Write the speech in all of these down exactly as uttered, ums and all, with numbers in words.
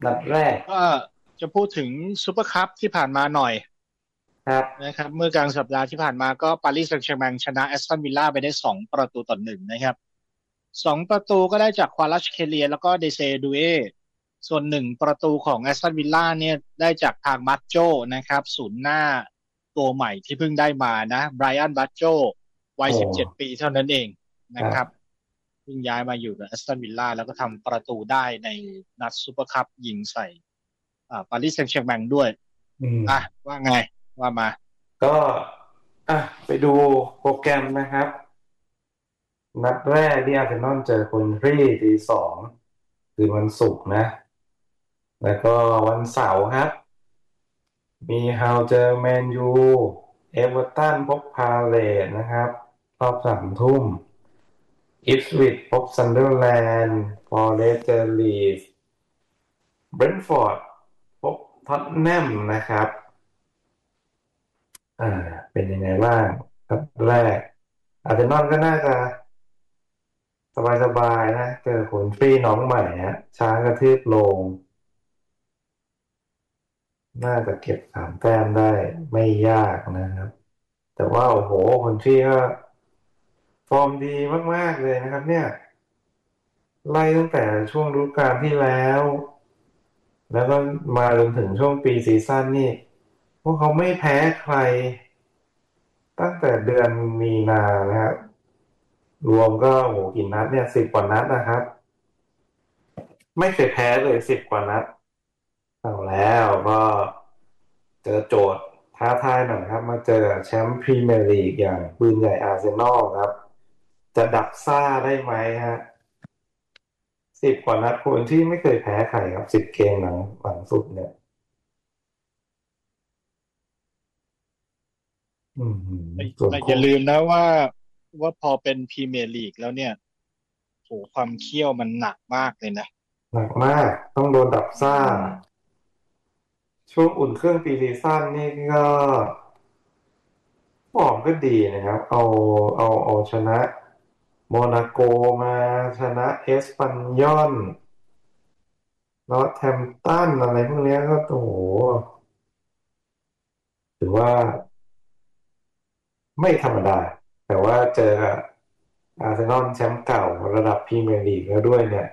นัดแรกก็จะพูดถึงซูเปอร์คัพที่ผ่านมาหน่อยครับนะครับเมื่อกลางสัปดาห์ที่ผ่านมาก็ปารีสแซงต์แชร์แมงชนะแอสตันวิลล่าไปได้สองประตูต่อหนึ่งนะครับสองประตูก็ได้จากควาลัชเคเลียแล้วก็เดเซดูเอส่วนหนึ่งประตูของแอสตันวิลล่าเนี่ยได้จากทางบัตโจนะครับศูนย์หน้าตัวใหม่ที่เพิ่งได้มานะไบรอันบัตโจวัยโอ้สิบเจ็ดปีเท่านั้นเองนะครับครับเพิ่งย้ายมาอยู่กับแอสตันวิลล่าแล้วก็ทำประตูได้ในนัดซูเปอร์คัพยิงใส่อ่าปารีสแซงต์แชร์แมงด้วยอืมอ่ะว่าไงว่ามาก็อ่ะไปดูโปรแกรมนะครับนัดแรกที่อาร์เซนอลเจอคนฟรีตีสองคือวันศุกร์นะแล้วก็วันเสาร์ครับมีฮาวเจอแมนยูเอเวอร์ตันพบพาเลทนะครับรอบสามทุ่มอิฟสวิชพบซันเดอร์แลนด์ฟอเรสต์เจอลีสเบรนท์ฟอร์ดพบท็อตแนมนะครับ อ่าเป็นยังไงบ้างครับแรกอาร์เซนอลก็น่าจะสบายๆนะเจอผลฟรีน้องใหม่ฮะช้างกระทืบโลงน่าจะเก็บสามแต้มได้ไม่ยากนะครับแต่ว่าโอ้โหผลฟรีก็ฟอร์มดีมากๆเลยนะครับเนี่ยไล่ตั้งแต่ช่วงฤดูกาลที่แล้วแล้วก็มาจนถึงช่วงปีซีซั่นนี่พวกเขาไม่แพ้ใครตั้งแต่เดือนมีนานะครับรวมก็โหกี่นัดเนี่ยสิบกว่านัดนะครับ ไม่เคยแพ้เลยสิบกว่านัดเอาแล้วก็เจอโจทย์ท้าทายหน่อยครับมาเจอแชมป์พรีเมียร์ลีกอย่างปืนใหญ่อาร์เซนอลครับจะดับซ่าได้ไหมฮะสิบกว่านัดคนที่ไม่เคยแพ้ใครครับสิบเกมหลังหลังสุดเนี่ยอืมส่วนแต่อย่าคู่ลืมนะว่าว่าพอเป็นพรีเมียร์ลีกแล้วเนี่ยโหความเคี่ยวมันหนักมากเลยนะหนักมากต้องโดนดับอืซ่ามช่วงอุ่นเครื่องปีซีซั่นนี่ก็ฟอร์มก็ดีนะครับเอาเอาเอาชนะโมนาโกมาชนะเอสปันยอล นอร์ทแฮมป์ตันอะไรพวกเนี้ยก็โอ้โหถือว่าไม่ธรรมดาแต่ว่าเจอกับอาร์เซนอลแชมป์เก่าระดับพรีเมียร์ลีกแล้วด้วยเนี่ย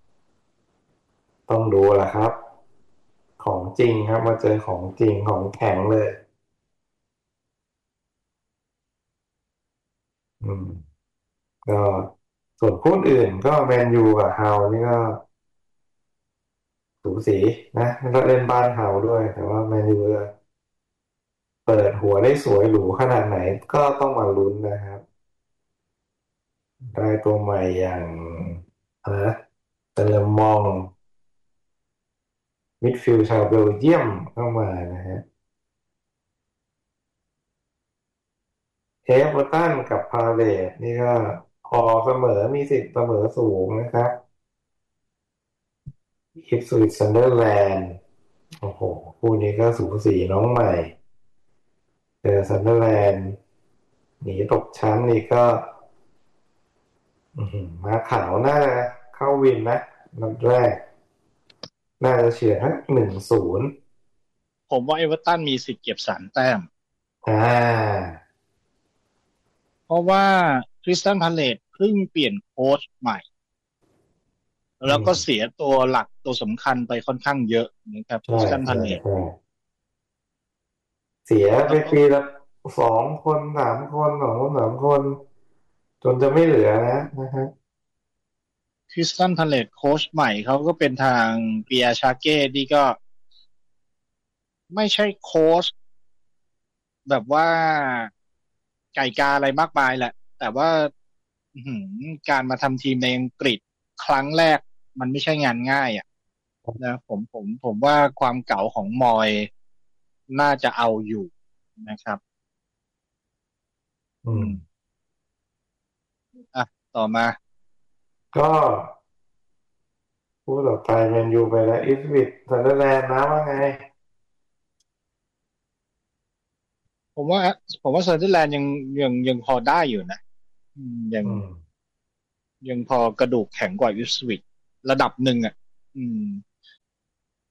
ต้องดูแหละครับของจริงครับมาเจอของจริงของแข็งเลยอืมก็ส่วนคู่อื่นก็แมนยูกับเฮานี่ก็สูสีนะก็เล่นบ้านเฮาด้วยแต่ว่าแมนยูเปิดหัวได้สวยหรูขนาดไหนก็ต้องมาลุ้นนะครับได้ตัวใหม่อย่างอะไรนะเตเลมอง มิดฟิลด์ชาวเบลเยียมเข้ามานะฮะเอฟเวอร์ตันกับพาเลตนี่ก็พอเสมอมีสิทธิ์เสมอสูงนะครับอิฟสวิตซันเดอร์แลนด์โอ้โหคู่นี้ก็สูสีน้องใหม่เจอซันเดอร์แลนด์หนีตกชั้นนี่ก็อื้อหือมาขาวหน้าเข้าวินนะนัดแรกน่าจะเฉือนทั้งหนึ่งศูนย์ผมว่าเอเวอร์ตันมีสิทธิ์เก็บสามแต้มอ่าเพราะว่าคริสตันพาเลตเพิ่งเปลี่ยนโค้ชใหม่อืมแล้วก็เสียตัวหลักตัวสำคัญไปค่อนข้างเยอะนะครับคใช่ริสตันพาใช่เลตใช่เสียไปแล้วก็ปีละสองคนสามคนสองคนสามคน จนจะไม่เหลือแล้วนะฮะคริสตันพาเลตโค้ชใหม่เขาก็เป็นทางเปียร์ชาเก้ที่ก็ไม่ใช่โค้ชแบบว่าไก่กาอะไรมากมายแหละแต่ว่า อื้อหือการมาทำทีมในอังกฤษครั้งแรกมันไม่ใช่งานง่ายอ่ะนะผมผมผมว่าความเก่าของมอยน่าจะเอาอยู่นะครับอืมอืมอ่ะต่อมาก็พูดต่อไปแมนยูไปแล้วอิสวิตซันเดอร์แลนด์นะว่าไงผมว่าผมว่าเซอร์เทอร์แลนด์ยังยังยังพอได้อยู่นะอืมยังอืมยังพอกระดูกแข็งกว่าอิปสวิชระดับหนึ่งอ่ะอืม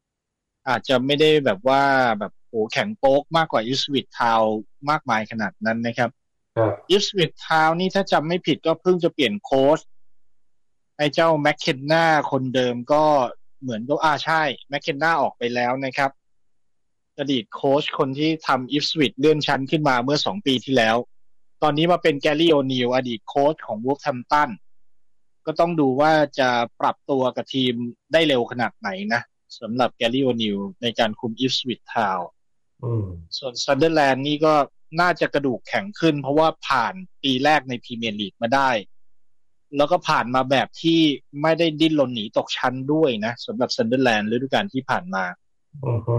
อาจจะไม่ได้แบบว่าแบบโหแข็งโป๊กมากกว่าอิสวิตทาวมากมายขนาดนั้นนะครับครับอิสวิตทาวนี่ถ้าจำไม่ผิดก็เพิ่งจะเปลี่ยนโค้ชไอ้เจ้าแมคเคนนาคนเดิมก็เหมือนก็อ่าใช่แมคเคนนาออกไปแล้วนะครับอดีตโค้ชคนที่ทำอิฟสวิตเลื่อนชั้นขึ้นมาเมื่อสองปีที่แล้วตอนนี้มาเป็นแกลลี่โอนิลอดีตโค้ชของวูฟแฮมป์ตันก็ต้องดูว่าจะปรับตัวกับทีมได้เร็วขนาดไหนนะสำหรับแกลลี่โอนิลในการคุมอิฟสวิตทาวน์อืมส่วนซันเดอร์แลนด์นี่ก็น่าจะกระดูกแข็งขึ้นเพราะว่าผ่านปีแรกในพรีเมียร์ลีกมาได้แล้วก็ผ่านมาแบบที่ไม่ได้ดิ้นรนหนีตกชั้นด้วยนะสำหรับซันเดอร์แลนด์ฤดูกาลที่ผ่านมาอือฮึ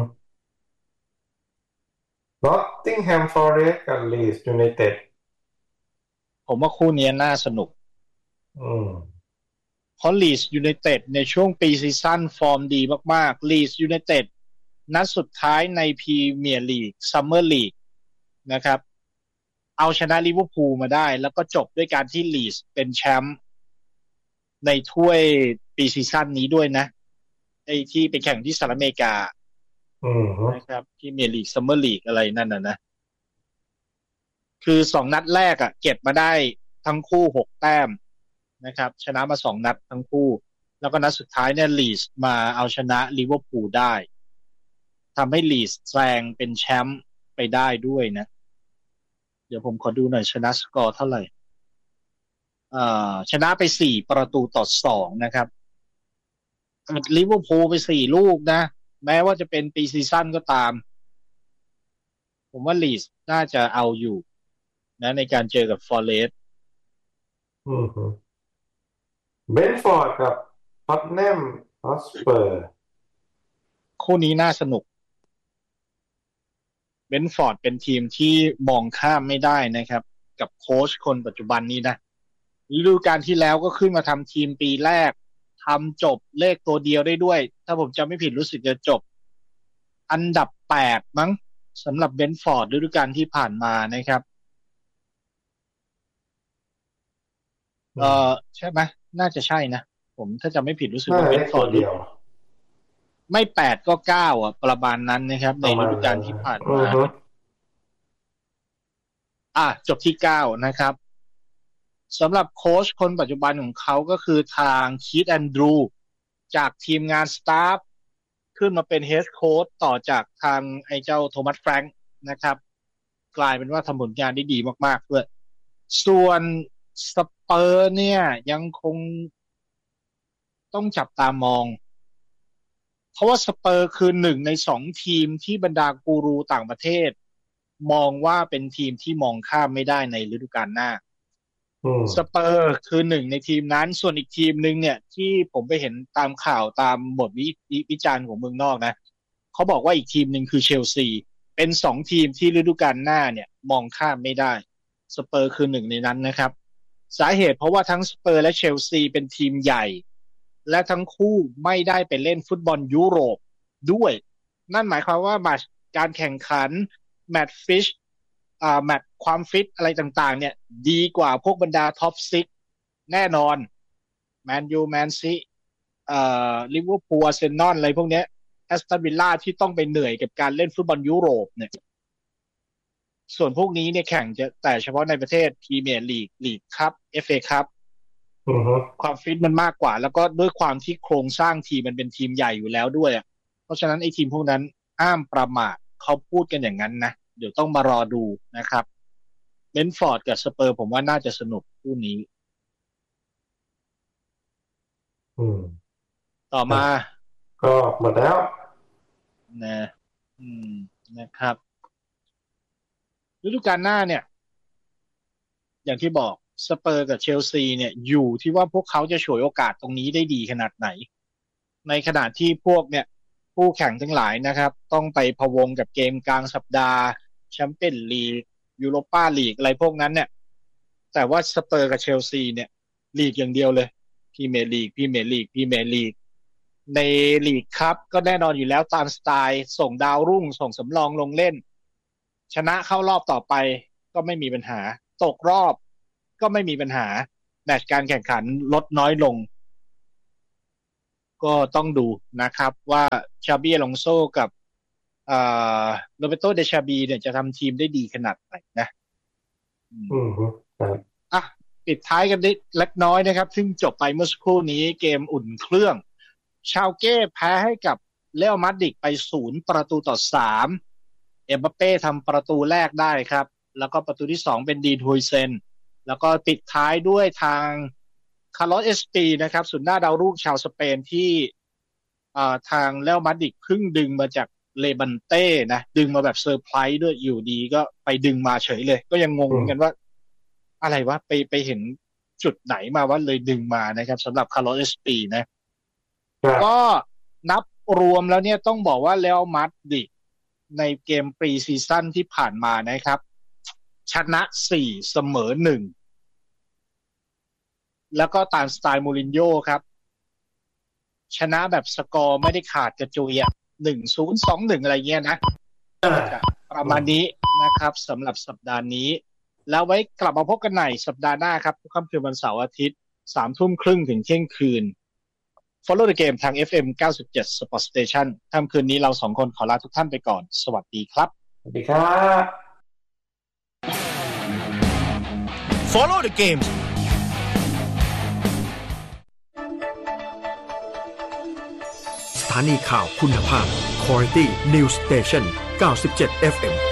Nottingham Forest กับ Leeds United ผมว่าคู่นี้น่าสนุกอืมเพราะลีดส์ยูไนเต็ดในช่วงปีซีซั่นฟอร์มดีมากๆลีดส์ยูไนเต็ดนัดสุดท้ายในพรีเมียร์ลีกซัมเมอร์ลีกนะครับเอาชนะลิเวอร์พูลมาได้แล้วก็จบด้วยการที่ลีดส์เป็นแชมป์ในถ้วยปีซีซั่นนี้ด้วยนะไอ้ที่ไปแข่งที่สหรัฐอเมริกาอืมฮึนะครับพรีเมียร์ลีกซัมเมอร์ลีกอะไรนั่นน่ะนะคือสองนัดแรกอ่ะเก็บมาได้ทั้งคู่หกแต้มนะครับชนะมาสองนัดทั้งคู่แล้วก็นัดสุดท้ายเนี่ยลีสมาเอาชนะลิเวอร์พูลได้ทำให้ลีสแซงเป็นแชมป์ไปได้ด้วยนะเดี๋ยวผมขอดูหน่อยชนะสกอร์เท่าไหร่เอ่อชนะไปสี่ประตูต่อสองนะครับลิเวอร์พูลไปสี่ลูกนะแม้ว่าจะเป็นปีซีซั่นก็ตามผมว่าลีสน่าจะเอาอยู่นะในการเจอกับฟอร์เรสต์อืมฮึเบนฟอร์ดกับท็อตแนมฮอสเปอร์คู่นี้น่าสนุก เบนฟอร์ดเป็นทีมที่มองข้ามไม่ได้นะครับกับโค้ชคนปัจจุบันนี้นะฤดูกาลที่แล้วก็ขึ้นมาทำทีมปีแรกทำจบเลขตัวเดียวได้ด้วยถ้าผมจำไม่ผิดรู้สึกจะจบอันดับแปดมั้งสำหรับเบนฟอร์ดฤดูกาลที่ผ่านมานะครับอืเออมใช่ไหมน่าจะใช่นะผมถ้าจำไม่ผิดรู้สึกน่าว่าเบจะเลขตัวนฟอร์ดเดียวไม่แปดก็เก้าอ่ะประมาณนั้นนะครับประมาในฤดูกาณนั้นนะลที่ผ่านมาอือฮึอ่ะจบที่เก้านะครับ สำหรับโค้ชคนปัจจุบันของเขาก็คือทางคีธแอนดรูจากทีมงานสตาฟขึ้นมาเป็นเฮดโค้ชต่อจากทางไอ้เจ้าโทมัสแฟรงค์นะครับกลายเป็นว่าทำผลงานได้ดีมากๆด้วยส่วนสเปอร์เนี่ยยังคงต้องจับตามองเพราะว่าสเปอร์คือหนึ่งในสองทีมที่บรรดากูรูต่างประเทศมองว่าเป็นทีมที่มองข้ามไม่ได้ในฤดูกาลหน้าอืมสเปอร์คือหนึ่งในทีมนั้นส่วนอีกทีมหนึ่งเนี่ยที่ผมไปเห็นตามข่าวตามบทวิวิวิจารณ์ของเมืองนอกนะเขาบอกว่าอีกทีมหนึ่งคือเชลซีเป็นสองทีมที่ฤดูกาลหน้าเนี่ยมองข้ามไม่ได้สเปอร์คือหนึ่งในนั้นนะครับสาเหตุเพราะว่าทั้งสเปอร์และเชลซีเป็นทีมใหญ่และทั้งคู่ไม่ได้ไปเล่นฟุตบอลยุโรปด้วยนั่นหมายความว่ามาการแข่งขันแมตช์ฟิช อ่าแมตช์ความฟิตอะไรต่างๆเนี่ยดีกว่าพวกบรรดาท็อปซิกแน่นอนแมนยูแมนซีเอ่อลิเวอร์พูลอาร์เซนอลอะไรพวกเนี้ยแอสตันวิลล่าที่ต้องไปเหนื่อยกับการเล่นฟุตบอลยุโรปเนี่ยส่วนพวกนี้เนี่ยแข่งจะแต่เฉพาะในประเทศพรีเมียร์ลีกลีกคัพเอฟเอคัพอือฮึความฟิตมันมากกว่าแล้วก็ด้วยความที่โครงสร้างทีมมันเป็นทีมใหญ่อยู่แล้วด้วยอ่ะเพราะฉะนั้นไอ้ทีมพวกนั้นห้ามประมาทเขาพูดกันอย่างนั้นนะเดี๋ยวต้องมารอดูนะครับ เบนฟอร์ดกับสเปอร์ผมว่าน่าจะสนุกคู่นี้อืมต่อมาอ่ะก็หมดแล้วนะอืมนะครับฤดูกาลหน้าเนี่ยอย่างที่บอกสเปอร์กับเชลซีเนี่ยอยู่ที่ว่าพวกเขาจะฉวยโอกาสตรงนี้ได้ดีขนาดไหนในขณะที่พวกเนี่ยผู้แข่งทั้งหลายนะครับต้องไปพะวงกับเกมกลางสัปดาห์แชมเปี้ยนลีกยูโรปาลีกอะไรพวกนั้นเนี่ยแต่ว่าสเปอร์กับเชลซีเนี่ยลีกอย่างเดียวเลยพรีเมียร์ลีกพรีเมียร์ลีกพรีเมียร์ลีก ในลีกครับก็แน่นอนอยู่แล้วตามสไตล์ส่งดาวรุ่งส่งสำรองลงเล่นชนะเข้ารอบต่อไปก็ไม่มีปัญหาตกรอบก็ไม่มีปัญหาแมตช์การแข่งขันลดน้อยลงก็ต้องดูนะครับว่าชาบีอลองโซกับอ่าโรเบโตเดชาบีเนี่ยจะทำทีมได้ดีขนาดไหนนะอืมครับอ่ะปิดท้ายกันได้เล็กน้อยนะครับซึ่งจบไปเมื่อสักครู่นี้เกมอุ่นเครื่องชาวเก้แพ้ให้กับเรอัลมาดริดไปศูนย์ประตูต่อสามเอ็มบัปเป้ทำประตูแรกได้ครับแล้วก็ประตูที่สองเป็นดีนฮุยเซนแล้วก็ปิดท้ายด้วยทางคาร์ลอสเอสปีนะครับสุดหน้าดาวรุ่งชาวสเปนที่อ่าทางเรอัลมาดริดเพิ่งดึงมาจากเลบันเต้นะดึงมาแบบเซอร์ไพรส์ด้วยอยู่ดีก็ไปดึงมาเฉยเลยก็ยังงงเหมือนกันว่าอะไรวะไปไปเห็นจุดไหนมาว่าเลยดึงมานะครับสำหรับคาร์ลอสเอสปีนะก็นับรวมแล้วเนี่ยต้องบอกว่าเรอัลมาดริดในเกมปรีซีซั่นที่ผ่านมานะครับชนะสี่เสมอหนึ่งแล้วก็ตามสไตล์มูรินโญ่ครับชนะแบบสกอร์ไม่ได้ขาดกระจุยอ่ะหนึ่งศูนย์สองหนึ่งอะไรเงี้ยนะประมาณนี้นะครับสำหรับสัปดาห์นี้แล้วไว้กลับมาพบกันใหม่สัปดาห์หน้าครับทุกค่ำคืนวันเสาร์อาทิตย์สามทุ่มครึ่งถึงเที่ยงคืน Follow the Game ทาง เอฟ เอ็ม เก้าสิบเจ็ด Sport Station ค่ำคืนนี้เราสองคนขอลาทุกท่านไปก่อนสวัสดีครับสวัสดีครับ Follow the Gameสถานีข่าวคุณภาพ Quality News Station เก้าสิบเจ็ด เอฟ เอ็ม